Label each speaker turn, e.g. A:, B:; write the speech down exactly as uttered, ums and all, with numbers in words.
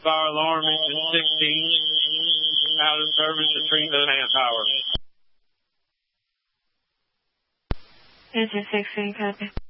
A: Fire alarm engine sixteen. Out of service at three manpower.
B: Engine sixteen, copy.